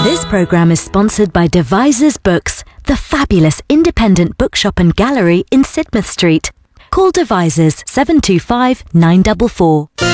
This programme is sponsored by Devisers Books, the fabulous independent bookshop and gallery in Sidmouth Street. Call Devisers 725 944.